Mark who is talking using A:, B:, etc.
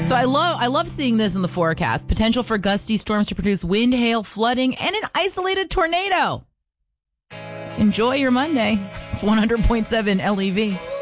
A: So I love seeing this in the forecast. Potential for gusty storms to produce wind, hail, flooding, and an isolated tornado. Enjoy your Monday. It's 100.7 LEV.